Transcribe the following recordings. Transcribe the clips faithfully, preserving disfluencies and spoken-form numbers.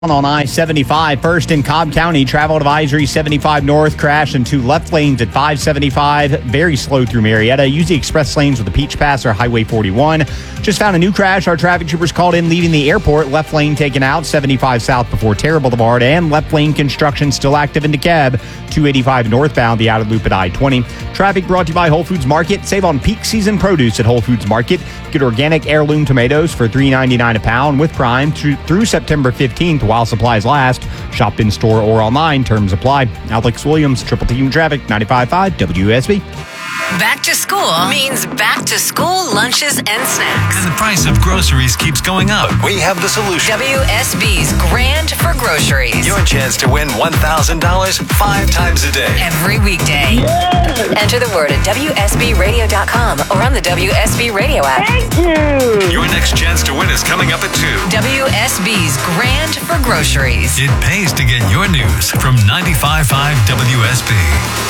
On I seventy-five, first in Cobb County, travel advisory seventy-five north, crash in two left lanes at five seventy-five. Very slow through Marietta. Use the express lanes with the Peach Pass or Highway forty-one. Just found a new crash. Our traffic troopers called in leaving the airport. Left lane taken out, seventy-five south before Terra Boulevard, and left lane construction still active in DeKalb. two eighty-five northbound, the outer loop at I twenty. Traffic brought to you by Whole Foods Market. Save on peak season produce at Whole Foods Market. Get organic heirloom tomatoes for three ninety-nine a pound with Prime through, through September fifteenth while supplies last. Shop in store or online. Terms apply. Alex Williams, Triple Team Traffic, ninety-five point five W S B. Back to school means back to school lunches and snacks. And the price of groceries keeps going up. We have the solution. W S B's Grand for Groceries. Your chance to win one thousand dollars five times a day. Every weekday. Yes. Enter the word at W S B radio dot com or on the W S B Radio app. Thank you. Your next chance to win is coming up at two. W S B's Grand for Groceries. It pays to get your news from ninety-five point five W S B.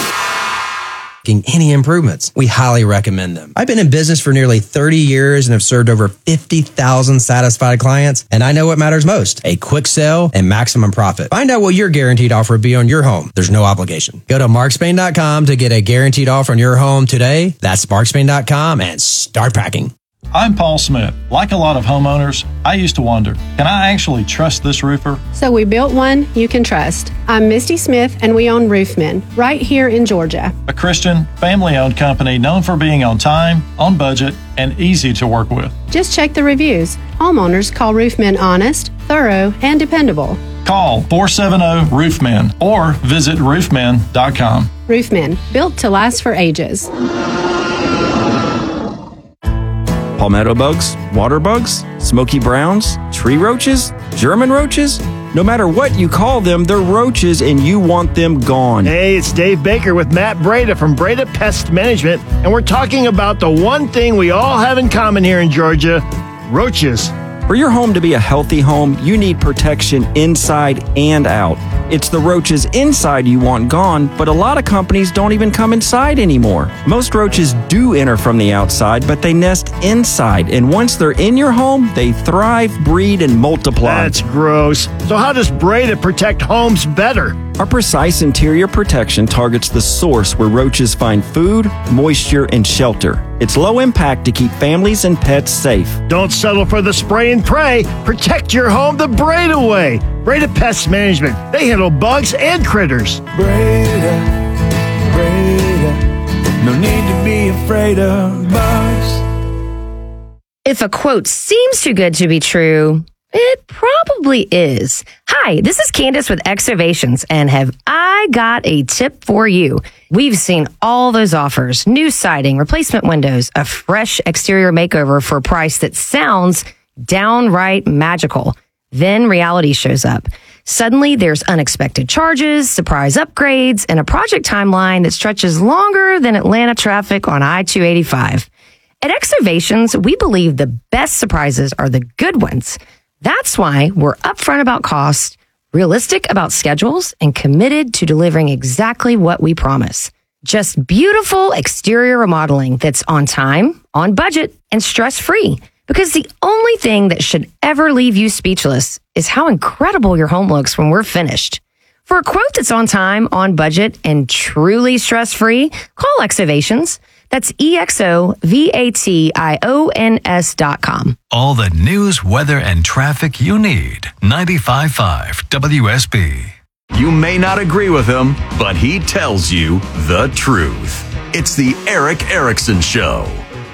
Any improvements, we highly recommend them. I've been in business for nearly thirty years and have served over fifty thousand satisfied clients, and I know what matters most: a quick sale and maximum profit. Find out what your guaranteed offer would be on your home. There's no obligation. Go to mark spain dot com to get a guaranteed offer on your home today. That's mark spain dot com and start packing. I'm Paul Smith. Like a lot of homeowners, I used to wonder, can I actually trust this roofer? So we built one you can trust. I'm Misty Smith, and we own Roofmen right here in Georgia. A Christian, family-owned company known for being on time, on budget, and easy to work with. Just check the reviews. Homeowners call Roofmen honest, thorough, and dependable. Call four seven zero Roofmen or visit roofmen dot com. Roofmen, built to last for ages. Palmetto bugs, water bugs, smoky browns, tree roaches, German roaches. No matter what you call them, they're roaches and you want them gone. Hey, it's Dave Baker with Matt Breda from Breda Pest Management, and we're talking about the one thing we all have in common here in Georgia: roaches. For your home to be a healthy home, you need protection inside and out. It's the roaches inside you want gone, but a lot of companies don't even come inside anymore. Most roaches do enter from the outside, but they nest inside, and once they're in your home, they thrive, breed, and multiply. That's gross. So how does Breda protect homes better? Our precise interior protection targets the source where roaches find food, moisture, and shelter. It's low impact to keep families and pets safe. Don't settle for the spray and pray. Protect your home the Breda way. Breda Pest Management. They handle bugs and critters. Breda, Breda. No need to be afraid of bugs. If a quote seems too good to be true, it probably is. Hi, this is Candace with Exovations, and have I got a tip for you. We've seen all those offers: new siding, replacement windows, a fresh exterior makeover for a price that sounds downright magical. Then reality shows up. Suddenly, there's unexpected charges, surprise upgrades, and a project timeline that stretches longer than Atlanta traffic on I two eighty-five. At Exovations, we believe the best surprises are the good ones. That's why we're upfront about cost, realistic about schedules, and committed to delivering exactly what we promise. Just beautiful exterior remodeling that's on time, on budget, and stress-free. Because the only thing that should ever leave you speechless is how incredible your home looks when we're finished. For a quote that's on time, on budget, and truly stress-free, call Exovations. That's E X O V A T I O N S dot com. All the news, weather, and traffic you need. ninety-five point five W S B. You may not agree with him, but he tells you the truth. It's the Eric Erickson Show.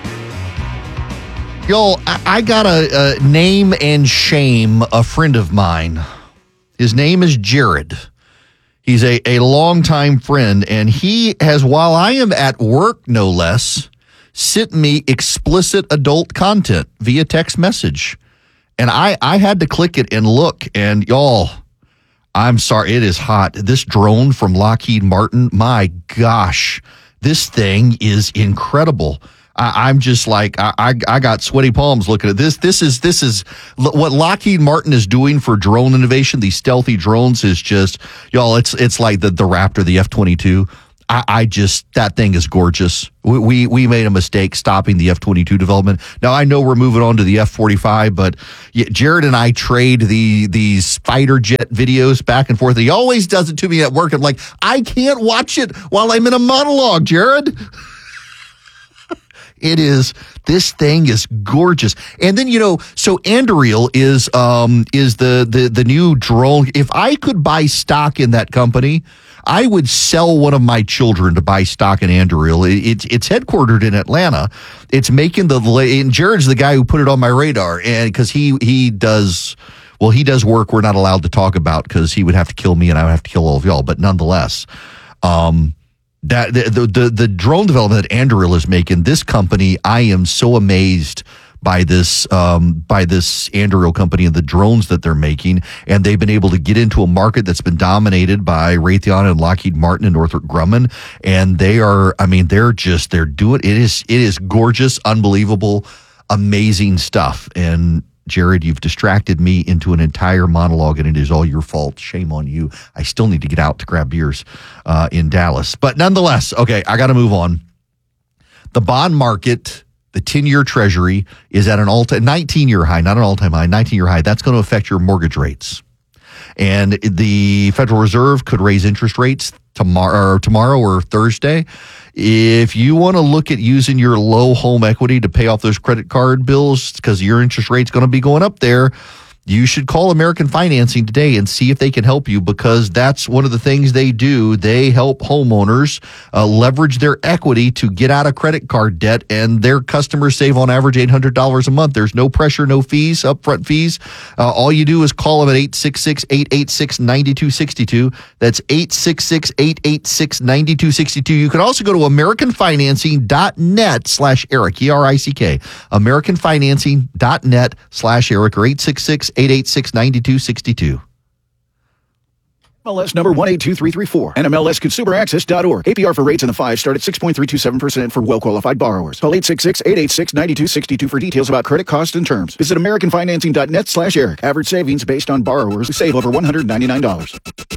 Yo, I, I gotta uh, name and shame a friend of mine. His name is Jared. He's a, a longtime friend, and he has, while I am at work, no less, sent me explicit adult content via text message. And I, I had to click it and look, and y'all, I'm sorry, it is hot. This drone from Lockheed Martin, my gosh, this thing is incredible. I, I'm just like, I, I I got sweaty palms looking at this. This is this is what Lockheed Martin is doing for drone innovation. These stealthy drones is just, y'all, it's it's like the, the Raptor, the F twenty-two. I, I just, that thing is gorgeous. We, we we made a mistake stopping the F twenty-two development. Now, I know we're moving on to the F forty-five, but yeah, Jared and I trade the these fighter jet videos back and forth. He always does it to me at work. I'm like, I can't watch it while I'm in a monologue, Jared. It is, this thing is gorgeous. And then, you know, so Anduril is um is the the the new drone. If I could buy stock in that company, I would sell one of my children to buy stock in Anduril. It, it's it's headquartered in Atlanta. It's making the, and Jared's the guy who put it on my radar, and because he he does, well, he does work we're not allowed to talk about because he would have to kill me and I would have to kill all of y'all. But nonetheless, um. That the, the the the drone development that Anduril is making, this company, I am so amazed by this um, by this Anduril company and the drones that they're making, and they've been able to get into a market that's been dominated by Raytheon and Lockheed Martin and Northrop Grumman, and they are, I mean, they're just they're doing it is it is gorgeous, unbelievable, amazing stuff. And Jared, you've distracted me into an entire monologue, and it is all your fault. Shame on you. I still need to get out to grab beers uh, in Dallas. But nonetheless, okay, I got to move on. The bond market, the ten-year Treasury, is at an all nineteen-year high, not an all-time high, nineteen-year high. That's going to affect your mortgage rates. And the Federal Reserve could raise interest rates tomorrow or, tomorrow or Thursday. If you want to look at using your low home equity to pay off those credit card bills because your interest rate's going to be going up there, you should call American Financing today and see if they can help you, because that's one of the things they do. They help homeowners uh, leverage their equity to get out of credit card debt, and their customers save on average eight hundred dollars a month. There's no pressure, no fees, upfront fees. Uh, all you do is call them at eight six six, eight eight six, nine two six two. That's eight six six, eight eight six, nine two six two. You can also go to american financing dot net slash Eric, E R I C K, american financing dot net slash Eric, or eight six six, eight eight six, nine two six two. M L S number one eight two three three four and M L S consumer access dot org. A P R for rates in the five start at six point three two seven percent for well-qualified borrowers. Call eight six six, eight eight six, nine two six two for details about credit costs and terms. Visit american financing dot net slash Eric. Average savings based on borrowers who save over one hundred ninety-nine dollars.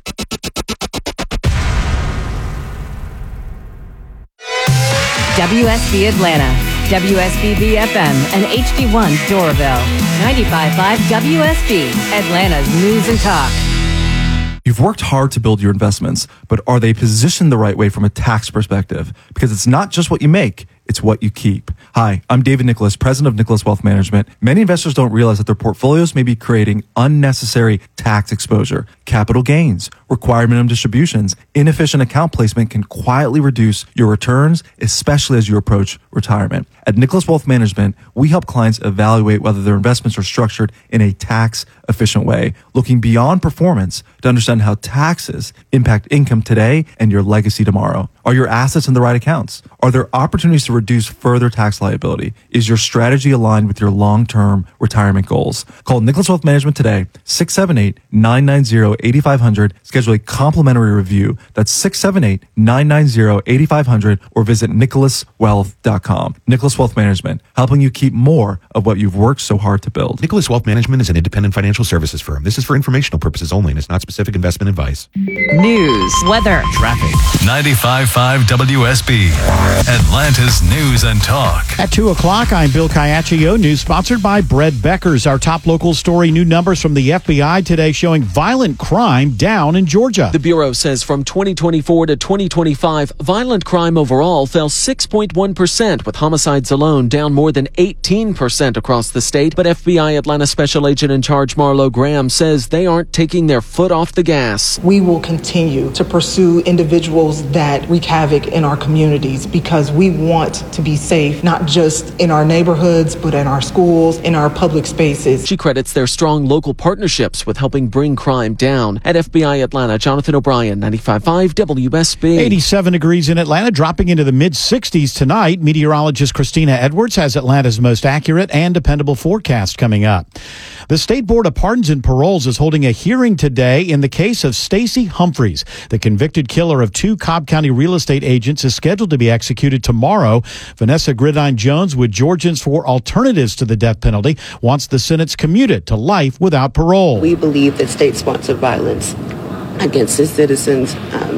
W S B Atlanta, W S B B F M, and H D one Doraville. ninety-five point five W S B, Atlanta's news and talk. You've worked hard to build your investments, but are they positioned the right way from a tax perspective? Because it's not just what you make, it's what you keep. Hi, I'm David Nicholas, president of Nicholas Wealth Management. Many investors don't realize that their portfolios may be creating unnecessary tax exposure. Capital gains, required minimum distributions, inefficient account placement can quietly reduce your returns, especially as you approach retirement. At Nicholas Wealth Management, we help clients evaluate whether their investments are structured in a tax-efficient way, looking beyond performance to understand how taxes impact income today and your legacy tomorrow. Are your assets in the right accounts? Are there opportunities to reduce further tax liability? Is your strategy aligned with your long-term retirement goals? Call Nicholas Wealth Management today, six seven eight, nine nine zero, eight five zero zero. Schedule a complimentary review. That's six seven eight, nine nine zero, eight five zero zero, or visit nicholas wealth dot com. Nicholas Wealth Management, helping you keep more of what you've worked so hard to build. Nicholas Wealth Management is an independent financial services firm. This is for informational purposes only and is not specific investment advice. News, weather, traffic. ninety-five point five W S B, Atlanta's news and talk. At two o'clock, I'm Bill Caiaccio. News sponsored by Bread Beckers. Our top local story, new numbers from the F B I today showing violent crime down in Georgia. The Bureau says from twenty twenty-four to twenty twenty-five, violent crime overall fell six point one percent, with homicides alone down more than eighteen percent across the state. But F B I Atlanta Special Agent in Charge Marlo Graham says they aren't taking their foot off the gas. We will continue to pursue individuals that wreak havoc in our communities because we want to be safe, not just in our neighborhoods, but in our schools, in our public spaces. She credits their strong local partnerships with helping bring crime down. At F B I Atlanta, Jonathan O'Brien, ninety-five point five W S B. eighty-seven degrees in Atlanta, dropping into the mid sixties tonight. Meteorologist Christina Edwards has Atlanta's most accurate and dependable forecast coming up. The State Board of Pardons and Paroles is holding a hearing today in the case of Stacey Humphreys. The convicted killer of two Cobb County real estate agents is scheduled to be executed tomorrow. Vanessa Gridine Jones with Georgians for Alternatives to the Death Penalty wants the sentence commuted to life without parole. We believe that state-sponsored violence against its citizens um,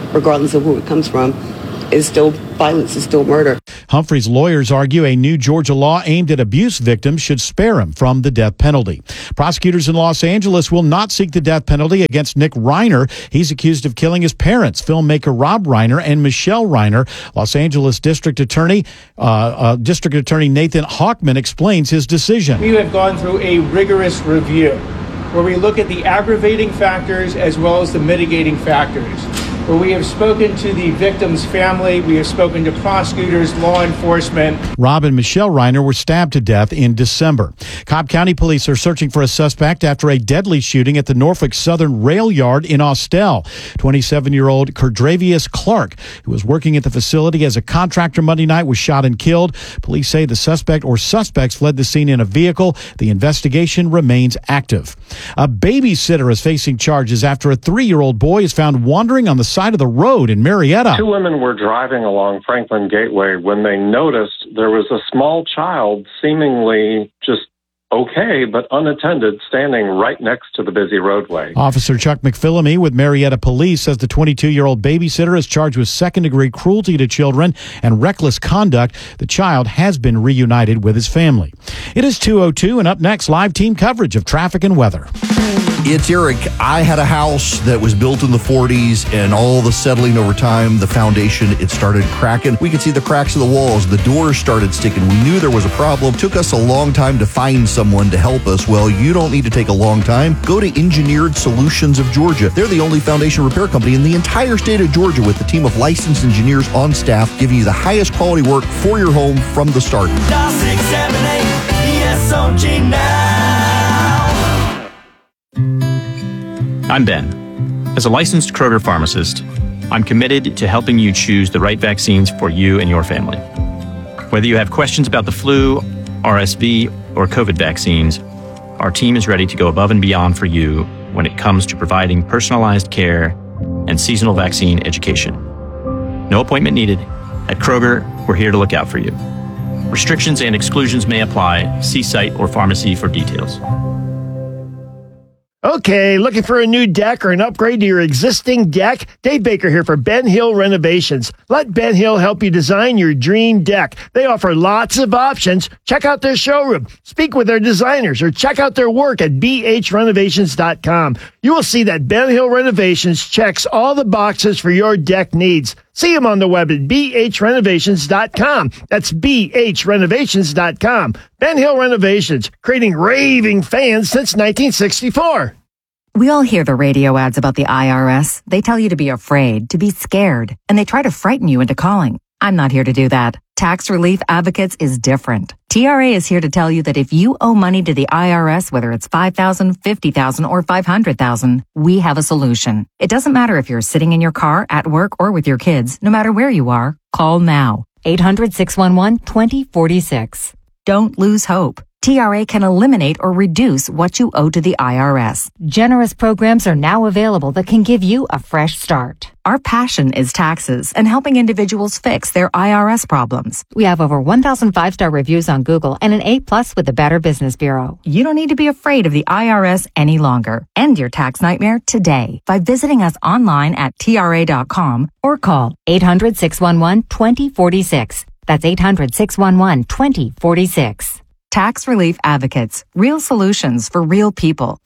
regardless of who it comes from, is still violence, is still murder. Humphrey's lawyers argue a new Georgia law aimed at abuse victims should spare him from the death penalty. Prosecutors in Los Angeles will not seek the death penalty against Nick Reiner. He's accused of killing his parents, filmmaker Rob Reiner and Michelle Reiner. Los Angeles District Attorney, uh, uh, District Attorney Nathan Hawkman explains his decision. We have gone through a rigorous review where we look at the aggravating factors as well as the mitigating factors, where we have spoken to the victim's family, we have spoken to prosecutors, law enforcement. Rob and Michelle Reiner were stabbed to death in December. Cobb County police are searching for a suspect after a deadly shooting at the Norfolk Southern Rail Yard in Austell. twenty-seven-year-old Kerdravius Clark, who was working at the facility as a contractor Monday night, was shot and killed. Police say the suspect or suspects fled the scene in a vehicle. The investigation remains active. A babysitter is facing charges after a three-year-old boy is found wandering on the side of the road in Marietta. Two women were driving along Franklin Gateway when they noticed there was a small child seemingly just okay, but unattended, standing right next to the busy roadway. Officer Chuck McPhillamy with Marietta Police says the twenty-two-year-old babysitter is charged with second-degree cruelty to children and reckless conduct. The child has been reunited with his family. It is two oh two, and up next, live team coverage of traffic and weather. It's Eric. I had a house that was built in the forties, and all the settling over time, the foundation, it started cracking. We could see the cracks of the walls. The doors started sticking. We knew there was a problem. Took us a long time to find someone to help us. Well, you don't need to take a long time. Go to Engineered Solutions of Georgia. They're the only foundation repair company in the entire state of Georgia with a team of licensed engineers on staff giving you the highest quality work for your home from the start. Dial six seven eight E S O G now. I'm Ben. As a licensed Kroger pharmacist, I'm committed to helping you choose the right vaccines for you and your family. Whether you have questions about the flu, R S V, or COVID vaccines, our team is ready to go above and beyond for you when it comes to providing personalized care and seasonal vaccine education. No appointment needed. At Kroger, we're here to look out for you. Restrictions and exclusions may apply. See site or pharmacy for details. Okay, looking for a new deck or an upgrade to your existing deck? Dave Baker here for Ben Hill Renovations. Let Ben Hill help you design your dream deck. They offer lots of options. Check out their showroom, speak with their designers, or check out their work at b h renovations dot com. You will see that Ben Hill Renovations checks all the boxes for your deck needs. See them on the web at b h renovations dot com. That's b h renovations dot com. Ben Hill Renovations, creating raving fans since nineteen sixty-four. We all hear the radio ads about the I R S. They tell you to be afraid, to be scared, and they try to frighten you into calling. I'm not here to do that. Tax Relief Advocates is different. T R A is here to tell you that if you owe money to the I R S, whether it's five thousand dollars, fifty thousand dollars, or five hundred thousand dollars, we have a solution. It doesn't matter if you're sitting in your car, at work, or with your kids. No matter where you are, call now. eight hundred, six one one, two zero four six. Don't lose hope. T R A can eliminate or reduce what you owe to the I R S. Generous programs are now available that can give you a fresh start. Our passion is taxes and helping individuals fix their I R S problems. We have over one thousand five-star reviews on Google and an A plus with the Better Business Bureau. You don't need to be afraid of the I R S any longer. End your tax nightmare today by visiting us online at T R A dot com or call eight hundred, six one one, two zero four six. That's eight hundred, six one one, two zero four six. Tax Relief Advocates. Real solutions for real people.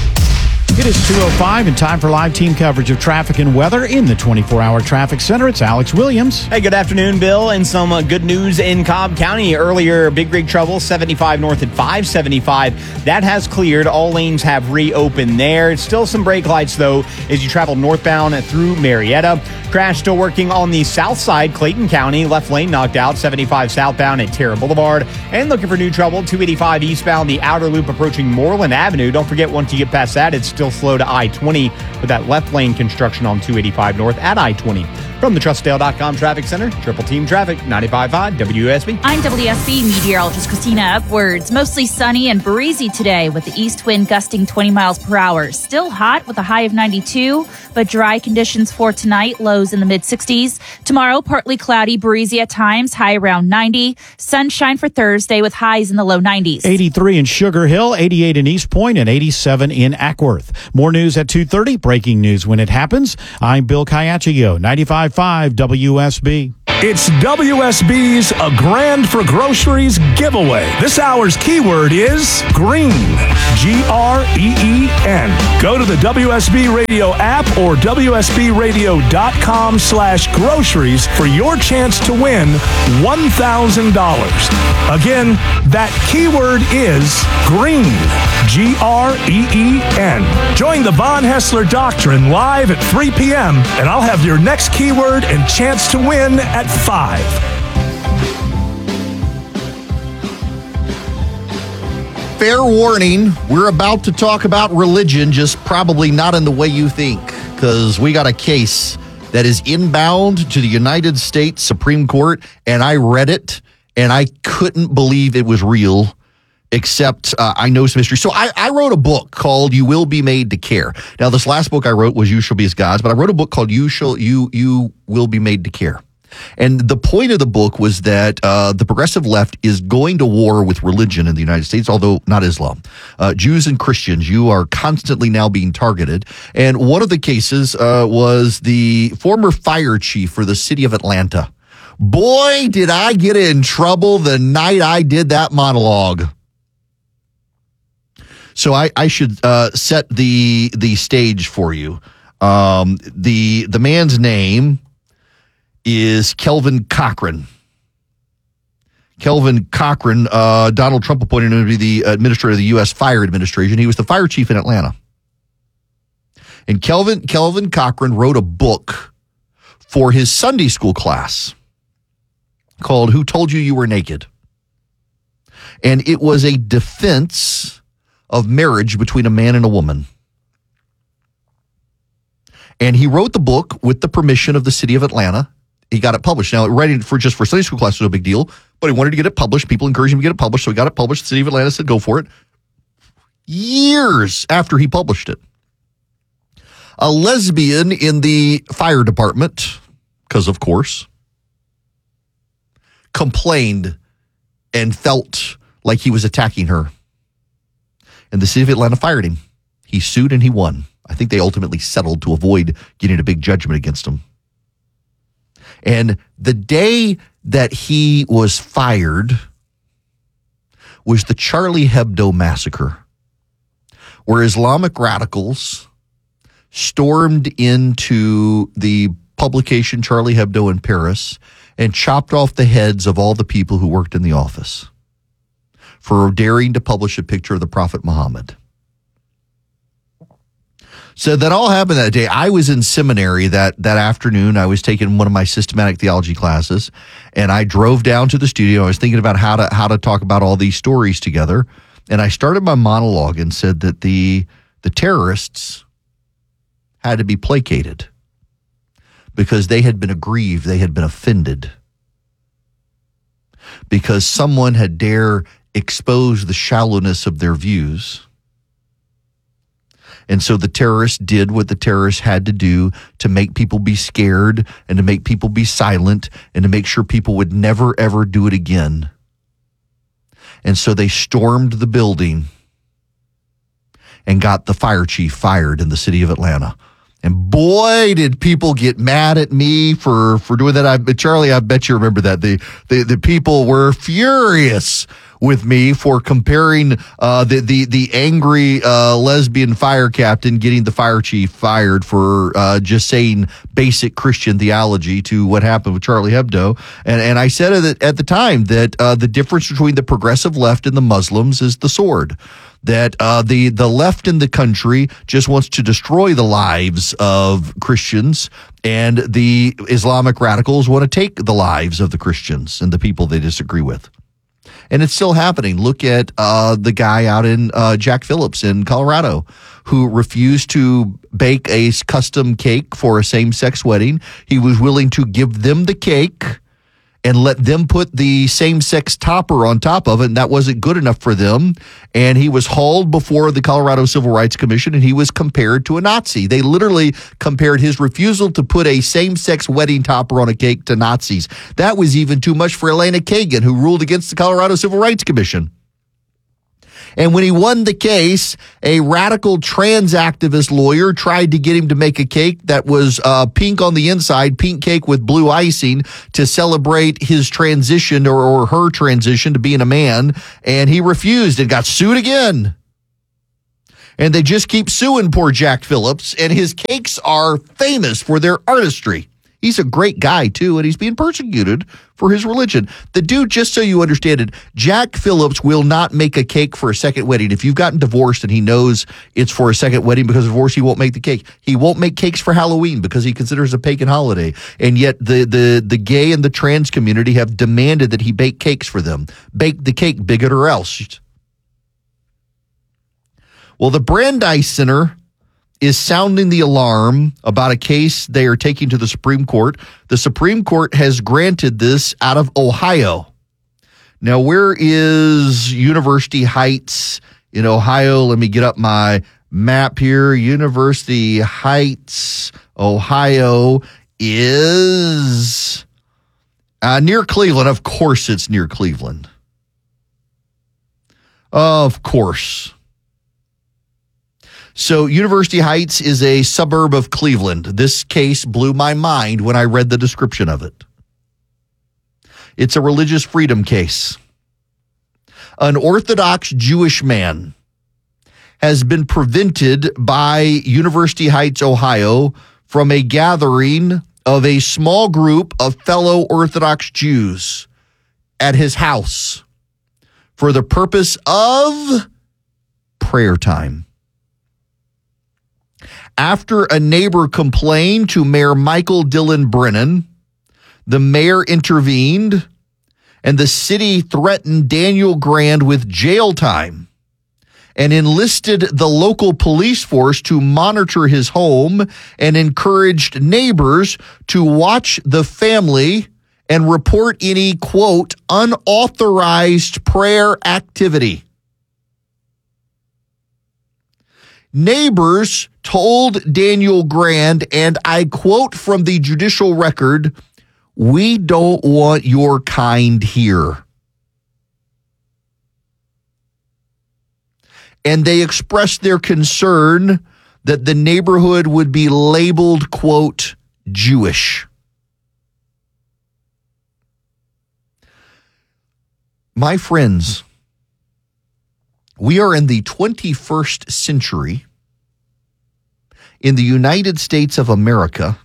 It is two oh five and time for live team coverage of traffic and weather in the twenty-four hour traffic center. It's Alex Williams. Hey, good afternoon, Bill. And some uh, good news in Cobb County. Earlier, big rig trouble, seventy-five north at five seventy-five. That has cleared. All lanes have reopened there. Still some brake lights, though, as you travel northbound through Marietta. Crash still working on the south side, Clayton County. Left lane knocked out, seventy-five southbound at Terra Boulevard. And looking for new trouble, two eighty-five eastbound, the outer loop approaching Moreland Avenue. Don't forget, once you get past that, it's still slow to I twenty with that left lane construction on two eighty-five north at I twenty. From the Trust Dale dot com Traffic Center, Triple Team Traffic, ninety-five point five W S B. I'm W S B meteorologist Christina Upwards. Mostly sunny and breezy today with the east wind gusting twenty miles per hour. Still hot with a high of ninety-two, but dry conditions for tonight, lows in the mid-sixties. Tomorrow, partly cloudy, breezy at times, high around ninety. Sunshine for Thursday with highs in the low nineties. eighty-three in Sugar Hill, eighty-eight in East Point, and eighty-seven in Ackworth. More news at two thirty. Breaking news when it happens. I'm Bill Caiaccio, ninety-five point five W S B. It's W S B's A Grand for Groceries giveaway. This hour's keyword is green. G R E E N. Go to the W S B Radio app or W S B radio dot com slash groceries for your chance to win one thousand dollars. Again, that keyword is green. G R E E N. Join the Von Hessler Doctrine live at three p.m. and I'll have your next keyword and chance to win at five. Fair warning, we're about to talk about religion, just probably not in the way you think, because we got a case that is inbound to the United States Supreme Court, and I read it, and I couldn't believe it was real, except uh, I know some history. So I, I wrote a book called You Will Be Made to Care. Now, this last book I wrote was You Shall Be as Gods, but I wrote a book called You Shall You You Will Be Made to Care. And the point of the book was that uh, the progressive left is going to war with religion in the United States, although not Islam. Uh, Jews and Christians, you are constantly now being targeted. And one of the cases uh, was the former fire chief for the city of Atlanta. Boy, did I get in trouble the night I did that monologue. So I, I should uh, set the the stage for you. Um, the the man's name is Kelvin Cochran. Kelvin Cochran, uh, Donald Trump appointed him to be the administrator of the U S Fire Administration. He was the fire chief in Atlanta. And Kelvin, Kelvin Cochran wrote a book for his Sunday school class called Who Told You You Were Naked? And it was a defense of marriage between a man and a woman. And he wrote the book with the permission of the city of Atlanta. He got it published. Now, writing for just for Sunday school class was no big deal, but he wanted to get it published. People encouraged him to get it published, so he got it published. The city of Atlanta said, go for it. Years after he published it, a lesbian in the fire department, because of course, complained and felt like he was attacking her. And the city of Atlanta fired him. He sued and he won. I think they ultimately settled to avoid getting a big judgment against him. And the day that he was fired was the Charlie Hebdo massacre, where Islamic radicals stormed into the publication Charlie Hebdo in Paris and chopped off the heads of all the people who worked in the office for daring to publish a picture of the Prophet Muhammad. So that all happened that day. I was in seminary that, that afternoon. I was taking one of my systematic theology classes, and I drove down to the studio. I was thinking about how to how to talk about all these stories together, and I started my monologue and said that the the terrorists had to be placated because they had been aggrieved, they had been offended, because someone had dare expose the shallowness of their views. And so the terrorists did what the terrorists had to do to make people be scared and to make people be silent and to make sure people would never, ever do it again. And so they stormed the building and got the fire chief fired in the city of Atlanta. And boy, did people get mad at me for, for doing that. I, Charlie, I bet you remember that. The, the, the people were furious with me for comparing uh, the, the, the angry uh, lesbian fire captain getting the fire chief fired for uh, just saying basic Christian theology to what happened with Charlie Hebdo. And, and I said at, at the time that uh, the difference between the progressive left and the Muslims is the sword. That uh, the, the left in the country just wants to destroy the lives of Christians, and the Islamic radicals want to take the lives of the Christians and the people they disagree with. And it's still happening. Look at uh, the guy out in uh, Jack Phillips in Colorado who refused to bake a custom cake for a same-sex wedding. He was willing to give them the cake and let them put the same-sex topper on top of it, and that wasn't good enough for them. And he was hauled before the Colorado Civil Rights Commission, and he was compared to a Nazi. They literally compared his refusal to put a same-sex wedding topper on a cake to Nazis. That was even too much for Elena Kagan, who ruled against the Colorado Civil Rights Commission. And when he won the case, a radical trans activist lawyer tried to get him to make a cake that was uh, pink on the inside, pink cake with blue icing, to celebrate his transition or, or her transition to being a man. And he refused and got sued again. And they just keep suing poor Jack Phillips. And his cakes are famous for their artistry. He's a great guy, too, and he's being persecuted for his religion. The dude, just so you understand it, Jack Phillips will not make a cake for a second wedding. If you've gotten divorced and he knows it's for a second wedding because of divorce, he won't make the cake. He won't make cakes for Halloween because he considers it a pagan holiday. And yet the, the, the gay and the trans community have demanded that he bake cakes for them. Bake the cake, bigot or else. Well, the Brandeis Center is sounding the alarm about a case they are taking to the Supreme Court. The Supreme Court has granted this out of Ohio. Now, where is University Heights in Ohio? Let me get up my map here. University Heights, Ohio is uh, near Cleveland. Of course it's near Cleveland. Of course. So University Heights is a suburb of Cleveland. This case blew my mind when I read the description of it. It's a religious freedom case. An Orthodox Jewish man has been prevented by University Heights, Ohio, from a gathering of a small group of fellow Orthodox Jews at his house for the purpose of prayer time. After a neighbor complained to Mayor Michael Dillon Brennan, the mayor intervened and the city threatened Daniel Grand with jail time and enlisted the local police force to monitor his home and encouraged neighbors to watch the family and report any, quote, unauthorized prayer activity. Neighbors told Daniel Grand, and I quote from the judicial record, "We don't want your kind here." And they expressed their concern that the neighborhood would be labeled, quote, Jewish. My friends, we are in the twenty-first century in the United States of America,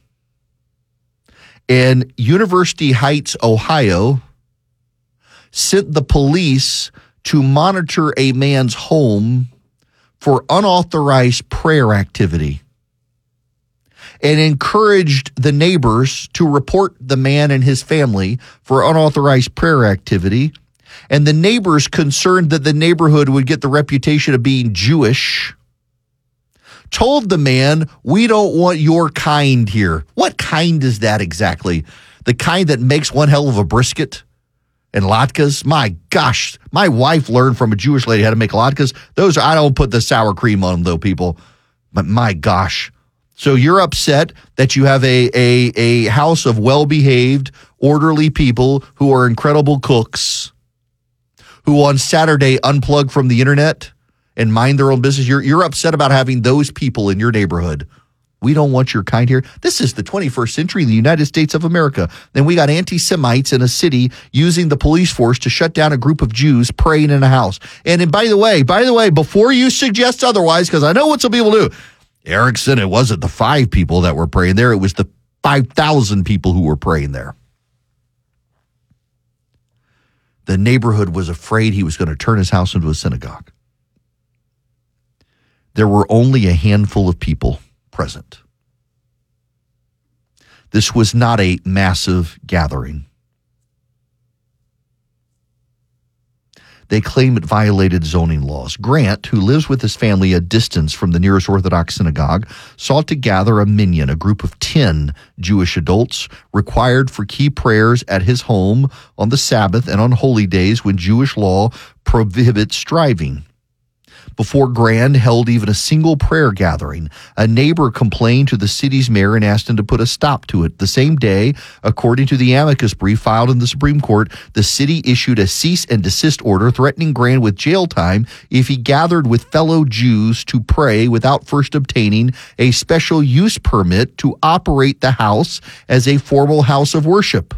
and University Heights, Ohio, sent the police to monitor a man's home for unauthorized prayer activity and encouraged the neighbors to report the man and his family for unauthorized prayer activity. And the neighbors, concerned that the neighborhood would get the reputation of being Jewish, told the man, "We don't want your kind here." What kind is that exactly? The kind that makes one hell of a brisket and latkes? My gosh, my wife learned from a Jewish lady how to make latkes. Those are, I don't put the sour cream on them though, people. But my gosh. So you're upset that you have a, a, a house of well-behaved, orderly people who are incredible cooks, who on Saturday unplug from the internet and mind their own business. You're, you're upset about having those people in your neighborhood. We don't want your kind here. This is the twenty-first century in the United States of America. Then we got anti-Semites in a city using the police force to shut down a group of Jews praying in a house. And, and by the way, by the way, before you suggest otherwise, because I know what some people do, Erickson, it wasn't the five people that were praying there. It was the five thousand people who were praying there. The neighborhood was afraid he was going to turn his house into a synagogue. There were only a handful of people present. This was not a massive gathering. They claim it violated zoning laws. Grant, who lives with his family a distance from the nearest Orthodox synagogue, sought to gather a minyan, a group of ten Jewish adults required for key prayers at his home on the Sabbath and on holy days when Jewish law prohibits striving. Before Grand held even a single prayer gathering, a neighbor complained to the city's mayor and asked him to put a stop to it. The same day, according to the amicus brief filed in the Supreme Court, the city issued a cease and desist order threatening Grand with jail time if he gathered with fellow Jews to pray without first obtaining a special use permit to operate the house as a formal house of worship.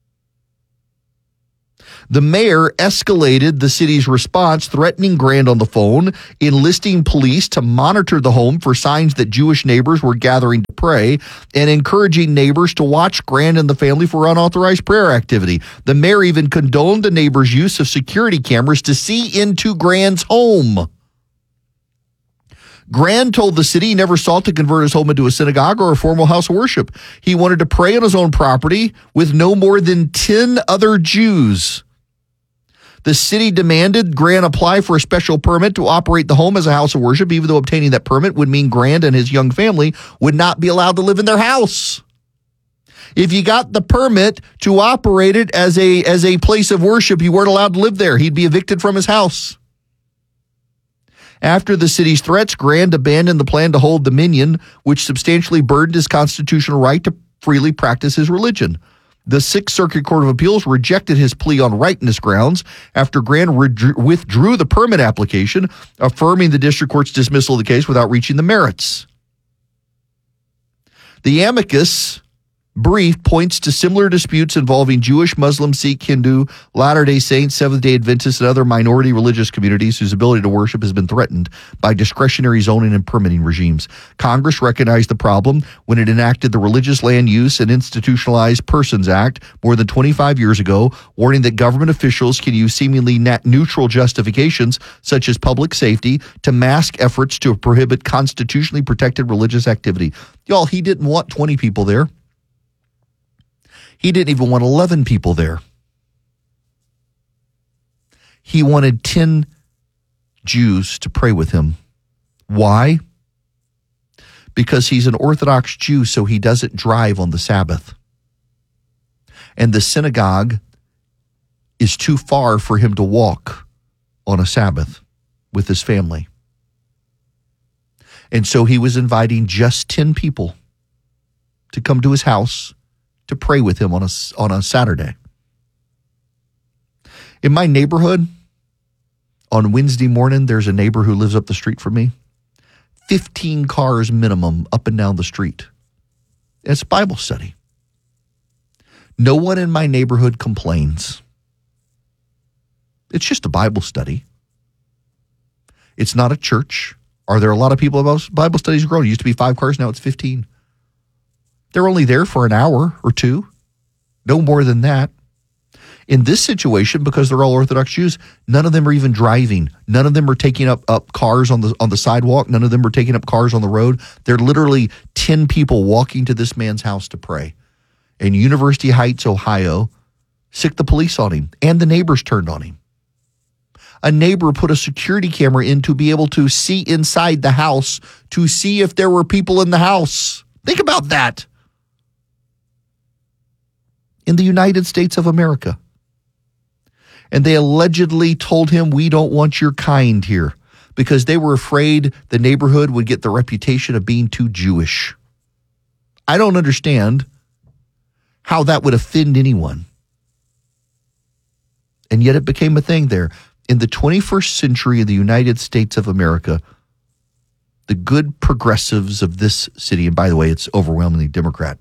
The mayor escalated the city's response, threatening Grand on the phone, enlisting police to monitor the home for signs that Jewish neighbors were gathering to pray, and encouraging neighbors to watch Grand and the family for unauthorized prayer activity. The mayor even condoned the neighbors' use of security cameras to see into Grand's home. Grand told the city he never sought to convert his home into a synagogue or a formal house of worship. He wanted to pray on his own property with no more than ten other Jews. The city demanded Grand apply for a special permit to operate the home as a house of worship, even though obtaining that permit would mean Grand and his young family would not be allowed to live in their house. If you got the permit to operate it as a, as a place of worship, you weren't allowed to live there. He'd be evicted from his house. After the city's threats, Grand abandoned the plan to hold the minyan, which substantially burdened his constitutional right to freely practice his religion. The Sixth Circuit Court of Appeals rejected his plea on rightness grounds after Grand withdrew the permit application, affirming the district court's dismissal of the case without reaching the merits. The amicus brief points to similar disputes involving Jewish, Muslim, Sikh, Hindu, Latter-day Saints, Seventh-day Adventists, and other minority religious communities whose ability to worship has been threatened by discretionary zoning and permitting regimes. Congress recognized the problem when it enacted the Religious Land Use and Institutionalized Persons Act more than twenty-five years ago, warning that government officials can use seemingly net neutral justifications, such as public safety, to mask efforts to prohibit constitutionally protected religious activity. Y'all, he didn't want twenty people there. He didn't even want eleven people there. He wanted ten Jews to pray with him. Why? Because he's an Orthodox Jew, so he doesn't drive on the Sabbath. And the synagogue is too far for him to walk on a Sabbath with his family. And so he was inviting just ten people to come to his house to pray with him on a, on a Saturday. In my neighborhood, on Wednesday morning, there's a neighbor who lives up the street from me. fifteen cars minimum up and down the street. It's Bible study. No one in my neighborhood complains. It's just a Bible study. It's not a church. Are there a lot of people about Bible studies growing? It used to be five cars, now it's fifteen. They're only there for an hour or two, no more than that. In this situation, because they're all Orthodox Jews, none of them are even driving. None of them are taking up, up cars on the on the sidewalk. None of them are taking up cars on the road. They're literally ten people walking to this man's house to pray. In University Heights, Ohio, sick the police on him, and the neighbors turned on him. A neighbor put a security camera in to be able to see inside the house to see if there were people in the house. Think about that. In the United States of America. And they allegedly told him, we don't want your kind here, because they were afraid the neighborhood would get the reputation of being too Jewish. I don't understand how that would offend anyone. And yet it became a thing there. In the twenty-first century of the United States of America, the good progressives of this city, and by the way, it's overwhelmingly Democrat,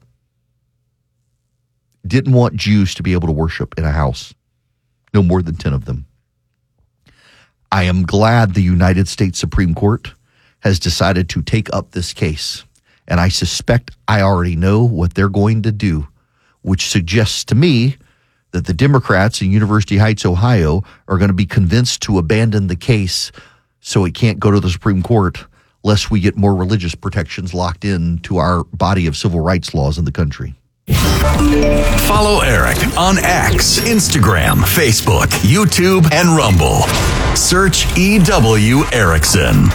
didn't want Jews to be able to worship in a house. No more than ten of them. I am glad the United States Supreme Court has decided to take up this case. And I suspect I already know what they're going to do, which suggests to me that the Democrats in University Heights, Ohio, are going to be convinced to abandon the case so it can't go to the Supreme Court, lest we get more religious protections locked in to our body of civil rights laws in the country. Follow Eric on X, Instagram, Facebook, YouTube, and Rumble. Search E W Erickson.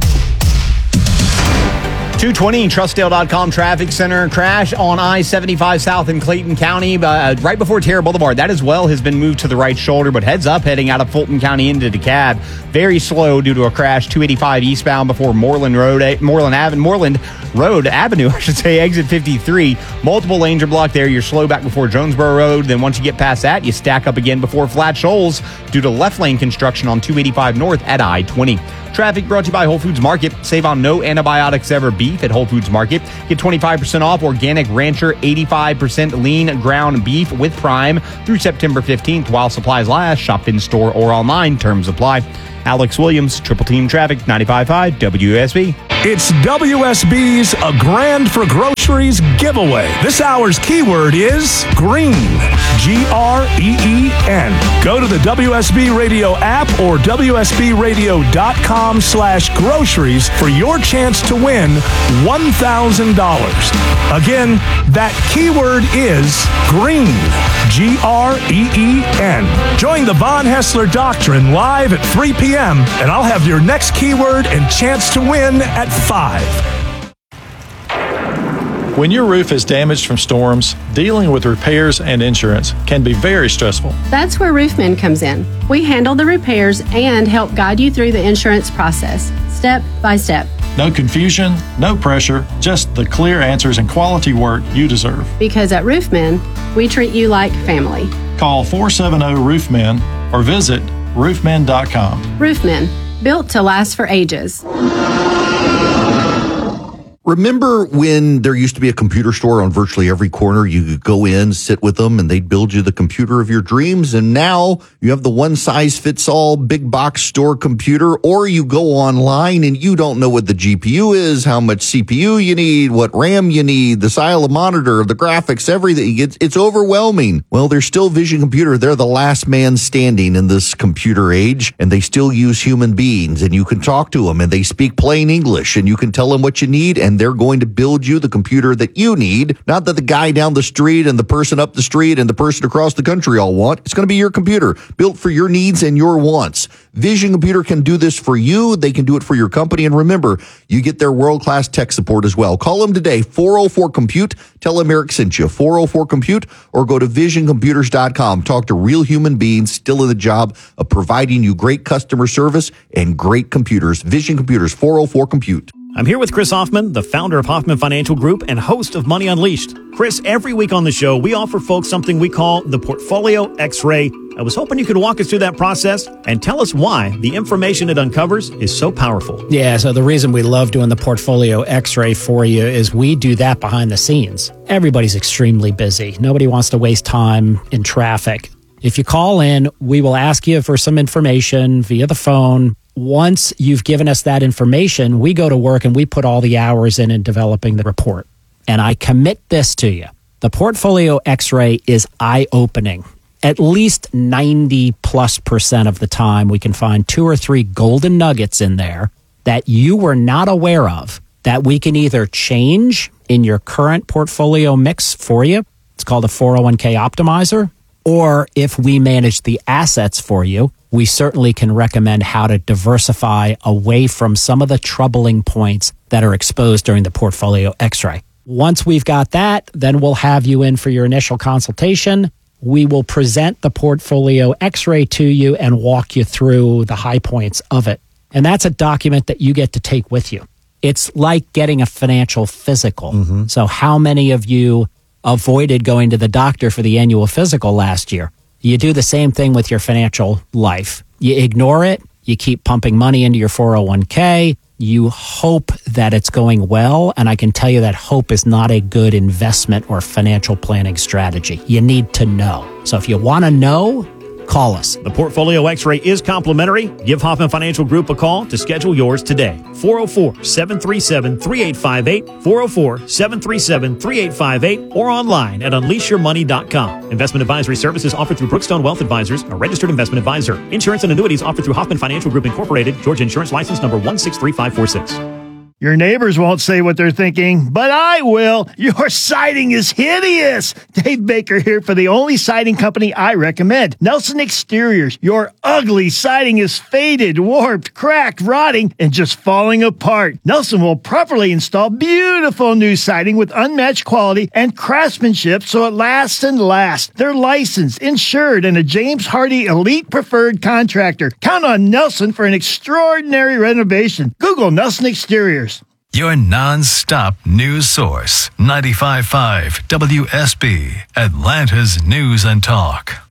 two twenty Trustdale dot com traffic center crash on I seventy-five south in Clayton County, uh, right before Terra Boulevard. That as well has been moved to the right shoulder, but heads up heading out of Fulton County into DeKalb. Very slow due to a crash, two eighty-five eastbound before Moreland Road, Moreland Avenue, Moreland Road Avenue, I should say, exit fifty-three. Multiple lanes are blocked there. You're slow back before Jonesboro Road. Then once you get past that, you stack up again before Flat Shoals due to left lane construction on two eighty-five north at I twenty. Traffic brought to you by Whole Foods Market. Save on no antibiotics ever beef at Whole Foods Market. Get twenty-five percent off organic Rancher eighty-five percent lean ground beef with Prime through September fifteenth while supplies last. Shop in store or online. Terms apply. Alex Williams, Triple Team Traffic, ninety-five point five W S B. It's W S B's A Grand for Groceries giveaway. This hour's keyword is green. G R E E N. Go to the W S B Radio app or W S B radio dot com slash groceries for your chance to win one thousand dollars. Again, that keyword is green. G R E E N. Join the Von Hessler Doctrine live at three p.m. and I'll have your next keyword and chance to win at five. When your roof is damaged from storms, dealing with repairs and insurance can be very stressful. That's where Roofman comes in. We handle the repairs and help guide you through the insurance process, step by step. No confusion, no pressure, just the clear answers and quality work you deserve. Because at Roofman, we treat you like family. Call four seven zero Roofman or visit roofman dot com. Roofman, built to last for ages. Remember when there used to be a computer store on virtually every corner? You could go in, sit with them, and they'd build you the computer of your dreams. And now you have the one-size-fits-all big box store computer, or you go online and you don't know what the G P U is, how much C P U you need, what RAM you need, the style of monitor, the graphics, everything. It's, it's overwhelming. Well, there's still Vision Computer. They're the last man standing in this computer age, and they still use human beings, and you can talk to them, and they speak plain English, and you can tell them what you need, and they're going to build you the computer that you need, not that the guy down the street and the person up the street and the person across the country all want. It's going to be your computer, built for your needs and your wants. Vision Computer can do this for you. They can do it for your company. And remember, you get their world-class tech support as well. Call them today, four oh four compute. Tell them Eric sent you, four oh four compute, or go to vision computers dot com. Talk to real human beings still in the job of providing you great customer service and great computers. Vision Computers, four oh four compute. I'm here with Chris Hoffman, the founder of Hoffman Financial Group and host of Money Unleashed. Chris, every week on the show, we offer folks something we call the Portfolio X-Ray. I was hoping you could walk us through that process and tell us why the information it uncovers is so powerful. Yeah, so the reason we love doing the Portfolio X-Ray for you is we do that behind the scenes. Everybody's extremely busy. Nobody wants to waste time in traffic. If you call in, we will ask you for some information via the phone. Once you've given us that information, we go to work and we put all the hours in in developing the report. And I commit this to you. The Portfolio X-Ray is eye-opening. At least ninety plus percent of the time, we can find two or three golden nuggets in there that you were not aware of that we can either change in your current portfolio mix for you. It's called a four oh one k optimizer. Or if we manage the assets for you, we certainly can recommend how to diversify away from some of the troubling points that are exposed during the Portfolio X-Ray. Once we've got that, then we'll have you in for your initial consultation. We will present the Portfolio X-Ray to you and walk you through the high points of it. And that's a document that you get to take with you. It's like getting a financial physical. Mm-hmm. So how many of you avoided going to the doctor for the annual physical last year? You do the same thing with your financial life. You ignore it. You keep pumping money into your four oh one k. You hope that it's going well. And I can tell you that hope is not a good investment or financial planning strategy. You need to know. So if you want to know, call us. The Portfolio X-Ray is complimentary. Give Hoffman Financial Group a call to schedule yours today. four oh four, seven three seven, three eight five eight, four oh four, seven three seven, three eight five eight, or online at unleash your money dot com. Investment advisory services offered through Brookstone Wealth Advisors, a registered investment advisor. Insurance and annuities offered through Hoffman Financial Group Incorporated, Georgia Insurance License number one six three five four six. Your neighbors won't say what they're thinking, but I will. Your siding is hideous. Dave Baker here for the only siding company I recommend, Nelson Exteriors. Your ugly siding is faded, warped, cracked, rotting, and just falling apart. Nelson will properly install beautiful new siding with unmatched quality and craftsmanship so it lasts and lasts. They're licensed, insured, and a James Hardy Elite Preferred Contractor. Count on Nelson for an extraordinary renovation. Google Nelson Exteriors. Your non-stop news source, ninety-five point five W S B, Atlanta's News and Talk.